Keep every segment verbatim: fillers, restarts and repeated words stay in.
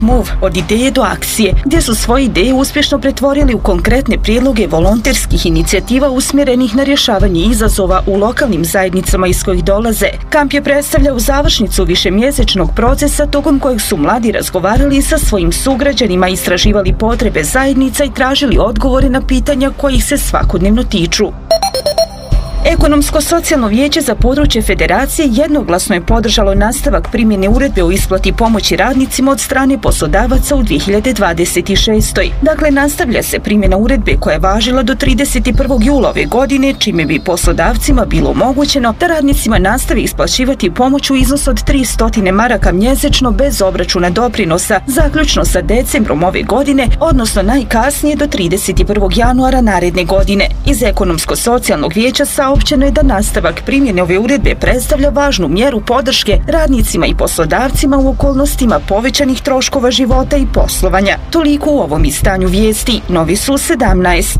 Move od ideje do akcije, gdje su svoje ideje uspješno pretvorili u konkretne prijedloge volonterskih inicijativa usmjerenih na rješavanje izazova u lokalnim zajednicama iz kojih dolaze. Kamp je predstavljao završnicu višemjesečnog procesa tokom kojeg su mladi razgovarali sa svojim sugrađanima, istraživali potrebe zajednica i tražili odgovore na pitanja kojih se svakodnevno tiču. Ekonomsko-socijalno vijeće za područje federacije jednoglasno je podržalo nastavak primjene uredbe o isplati pomoći radnicima od strane poslodavaca u dvije hiljade dvadeset šestoj. Dakle, nastavlja se primjena uredbe koja je važila do trideset prvog jula ove godine, čime bi poslodavcima bilo omogućeno da radnicima nastavi isplaćivati pomoć u iznosu od tristo maraka mjesečno bez obračuna doprinosa, zaključno sa decembrom ove godine, odnosno najkasnije do trideset prvog januara naredne godine. Iz Ekonomsko-socijalnog vijeća sa Saopćeno je da nastavak primjene ove uredbe predstavlja važnu mjeru podrške radnicima i poslodavcima u okolnostima povećanih troškova života i poslovanja. Toliko u ovom izdanju vijesti. Novi su sedamnaest.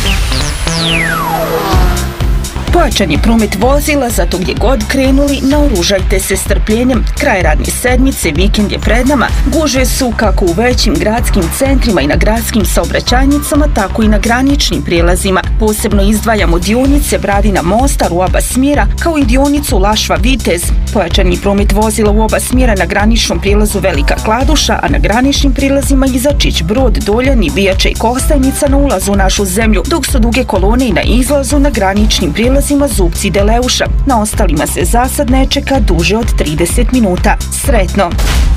Pojačan je promet vozila, zato gdje god krenuli, naoružajte se strpljenjem. Kraj radne sedmice, vikend je pred nama. Gužve su kako u većim gradskim centrima i na gradskim saobraćajnicama, tako i na graničnim prijelazima. Posebno izdvajamo dionice Bradina mosta u oba smjera, kao i dionicu Lašva Vitez. Pojačan je promet vozila u oba smjera na graničnom prijelazu Velika Kladuša, a na graničnim prijelazima Izačić, Brod, Doljani, Bijača i Kostajnica na ulazu u našu zemlju, dok su duge kolone i na izlazu na graničnim prijelazima Zupci Deleuša. Na ostalima se za sad ne čeka duže od trideset minuta. Sretno!